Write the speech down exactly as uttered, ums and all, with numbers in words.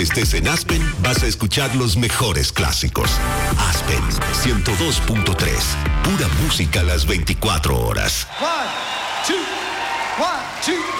Estés en Aspen, vas a escuchar los mejores clásicos. Aspen ciento dos punto tres. Pura música a las veinticuatro horas. One, two, one, two.